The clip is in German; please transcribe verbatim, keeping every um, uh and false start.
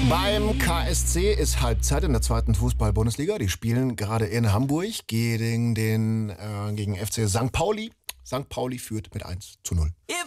Beim K S C ist Halbzeit in der zweiten Fußball-Bundesliga. Die spielen gerade in Hamburg gegen den äh, gegen F C Sankt Pauli. Sankt Pauli führt mit eins zu null.